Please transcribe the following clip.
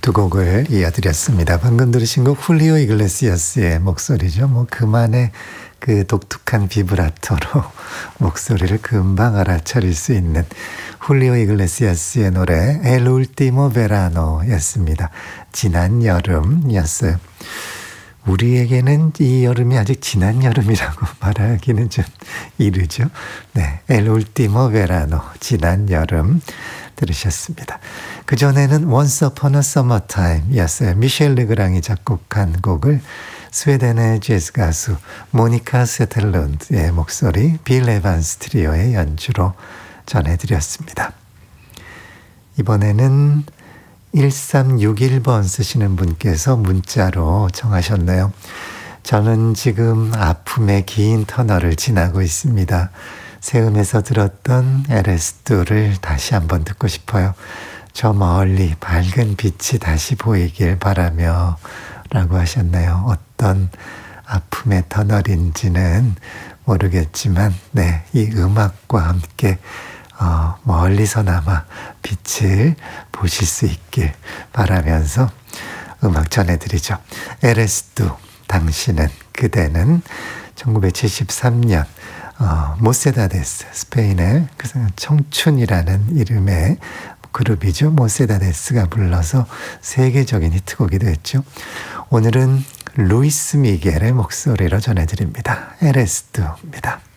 두 곡을 이어드렸습니다. 방금 들으신 곡 훌리오 이글레시아스의 목소리죠. 그만의 그 독특한 비브라토로 목소리를 금방 알아차릴 수 있는 훌리오 이글레시아스의 노래 El Último Verano였습니다. 지난 여름이었어요. 우리에게는 이 여름이 아직 지난 여름이라고 말하기는 좀 이르죠. 네, El Último Verano, 지난 여름 들으셨습니다. 그전에는 Once Upon a Summertime이었어요. 미셸 르그랑이 작곡한 곡을 스웨덴의 재즈 가수 모니카 세텔룬드의 목소리, 빌 에반스 트리오의 연주로 전해드렸습니다. 이번에는 1361번 쓰시는 분께서 문자로 청하셨네요. 저는 지금 아픔의 긴 터널을 지나고 있습니다. 세음에서 들었던 LS2를 다시 한번 듣고 싶어요. 저 멀리 밝은 빛이 다시 보이길 바라며 라고 하셨네요. 어떤 아픔의 터널인지는 모르겠지만 네, 이 음악과 함께 멀리서나마 빛을 보실 수 있길 바라면서 음악 전해드리죠. LS2, 당신은, 그대는 1973년 모세다데스, 스페인의 청춘이라는 이름의 그룹이죠. 모세다데스가 불러서 세계적인 히트곡이 됐죠. 오늘은 루이스 미겔의 목소리로 전해드립니다. LS2입니다.